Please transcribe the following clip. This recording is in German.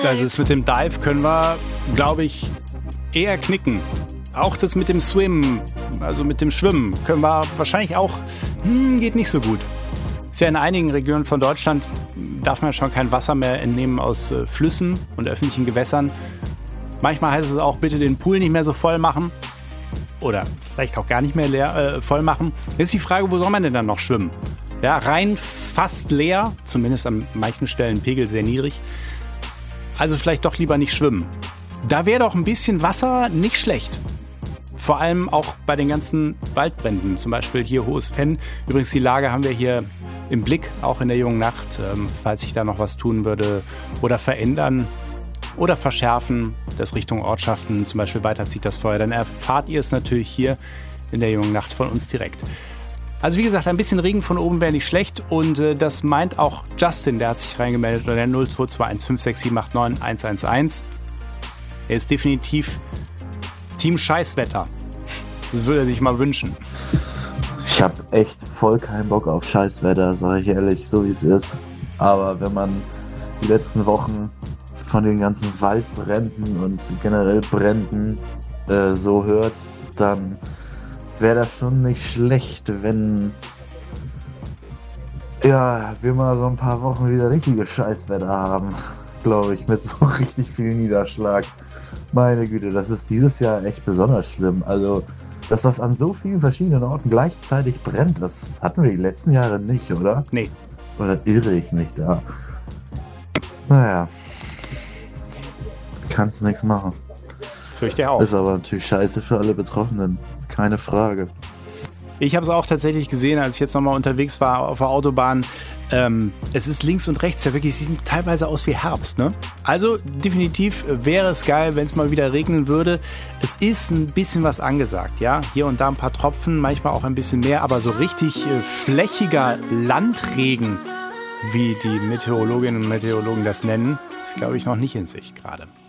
Also das mit dem Dive können wir, glaube ich, eher knicken. Auch das mit dem Swim, also mit dem Schwimmen, können wir wahrscheinlich auch, geht nicht so gut. Ist ja in einigen Regionen von Deutschland, darf man schon kein Wasser mehr entnehmen aus Flüssen und öffentlichen Gewässern. Manchmal heißt es auch, bitte den Pool nicht mehr so voll machen. Oder vielleicht auch gar nicht mehr voll machen. Jetzt ist die Frage, wo soll man denn dann noch schwimmen? Ja, rein fast leer, zumindest an manchen Stellen Pegel sehr niedrig. Also vielleicht doch lieber nicht schwimmen. Da wäre doch ein bisschen Wasser nicht schlecht. Vor allem auch bei den ganzen Waldbränden, zum Beispiel hier Hohes Venn. Übrigens, die Lage haben wir hier im Blick, auch in der jungen Nacht, falls sich da noch was tun würde oder verändern oder verschärfen, das Richtung Ortschaften zum Beispiel weiterzieht das Feuer. Dann erfahrt ihr es natürlich hier in der jungen Nacht von uns direkt. Also wie gesagt, ein bisschen Regen von oben wäre nicht schlecht und das meint auch Justin, der hat sich reingemeldet unter der 022156789111. Er ist definitiv Team Scheißwetter. Das würde er sich mal wünschen. Ich habe echt voll keinen Bock auf Scheißwetter, sage ich ehrlich, so wie es ist. Aber wenn man die letzten Wochen von den ganzen Waldbränden und generell Bränden so hört, dann wäre das schon nicht schlecht, wenn wir mal so ein paar Wochen wieder richtiges Scheißwetter haben, glaube ich, mit so richtig viel Niederschlag. Meine Güte, das ist dieses Jahr echt besonders schlimm. Also, dass das an so vielen verschiedenen Orten gleichzeitig brennt, das hatten wir die letzten Jahre nicht, oder? Nee. Oder irre ich mich da? Naja. Kannst nichts machen. Fürchte auch. Ist aber natürlich scheiße für alle Betroffenen. Keine Frage. Ich habe es auch tatsächlich gesehen, als ich jetzt nochmal unterwegs war auf der Autobahn. Es ist links und rechts ja wirklich, sieht teilweise aus wie Herbst, ne? Also definitiv wäre es geil, wenn es mal wieder regnen würde. Es ist ein bisschen was angesagt, ja? Hier und da ein paar Tropfen, manchmal auch ein bisschen mehr, aber so richtig flächiger Landregen, wie die Meteorologinnen und Meteorologen das nennen, ist, glaube ich, noch nicht in Sicht gerade.